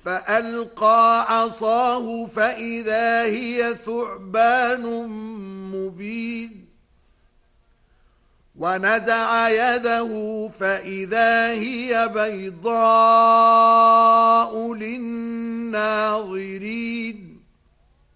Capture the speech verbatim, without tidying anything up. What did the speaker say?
فألقى عصاه فإذا هي ثعبان مبين ونزع يده فإذا هي بيضاء للناظرين